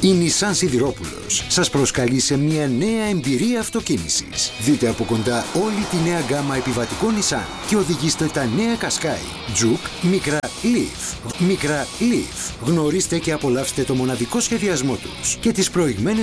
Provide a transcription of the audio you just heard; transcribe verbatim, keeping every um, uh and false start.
Η Nissan Σιδηρόπουλος σας προσκαλεί σε μια νέα εμπειρία αυτοκίνησης. Δείτε από κοντά όλη τη νέα γκάμα επιβατικών Nissan και οδηγήστε τα νέα Qashqai, Juke, Micra, Leaf, Micra, Leaf. Γνωρίστε και απολαύστε το μοναδικό σχεδιασμό τους και τις προηγμένες